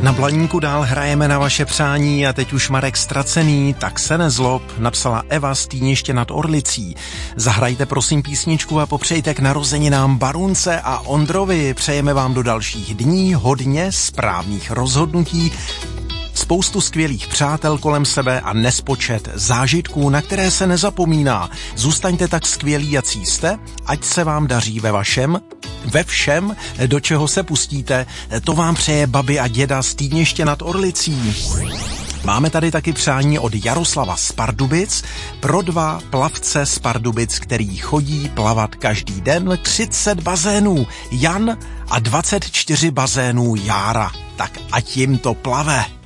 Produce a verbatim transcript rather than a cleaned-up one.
Na Blaníku dál hrajeme na vaše přání a teď už Marek Ztracený, tak se nezlob, napsala Eva z Týniště nad Orlicí. Zahrajte prosím písničku a popřejte k narozeninám Barunce a Ondrovi. Přejeme vám do dalších dní hodně správných rozhodnutí, spoustu skvělých přátel kolem sebe a nespočet zážitků, na které se nezapomíná. Zůstaňte tak skvělí, jací jste, ať se vám daří ve vašem, ve všem, do čeho se pustíte. To vám přeje babi a děda z Týniště nad Orlicí. Máme tady taky přání od Jaroslava z Pardubic pro dva plavce z Pardubic, který chodí plavat každý den, třicet bazénů Jan a dvacet čtyři bazénů Jára. Tak ať jim to plave.